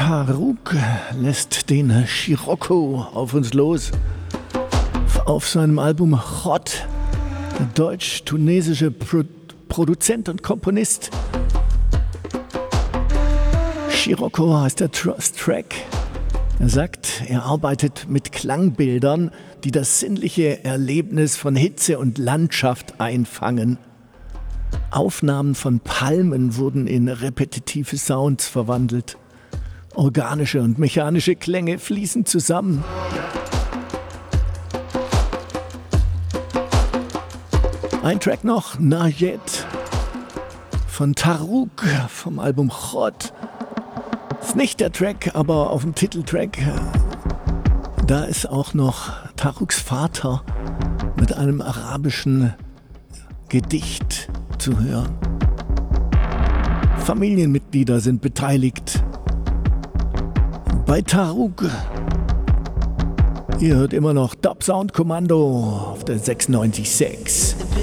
Taruk lässt den Scirocco auf uns los. Auf seinem Album Hot, der deutsch-tunesische Produzent und Komponist. Scirocco heißt der Track. Er sagt, er arbeitet mit Klangbildern, die das sinnliche Erlebnis von Hitze und Landschaft einfangen. Aufnahmen von Palmen wurden in repetitive Sounds verwandelt. Organische und mechanische Klänge fließen zusammen. Ein Track noch, Najet von Taruk vom Album Hot. Ist nicht der Track, aber auf dem Titeltrack, da ist auch noch Taruks Vater mit einem arabischen Gedicht zu hören. Familienmitglieder sind beteiligt. Bei Taruk. Ihr hört immer noch Dub Sound Kommando auf der 96.6.